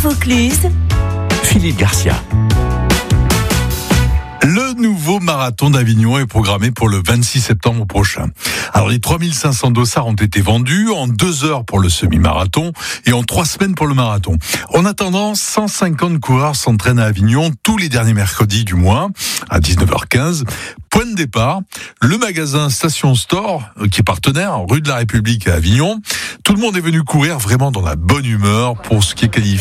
Vaucluse, Philippe Garcia. Le nouveau marathon d'Avignon est programmé pour le 26 septembre prochain. Alors les 3500 dossards ont été vendus en 2 heures pour le semi-marathon et en 3 semaines pour le marathon. En attendant, 150 coureurs s'entraînent à Avignon tous les derniers mercredis du mois à 19h15. Point de départ, le magasin Station Store, qui est partenaire, rue de la République à Avignon. Tout le monde est venu courir vraiment dans la bonne humeur pour ce qui est qualifié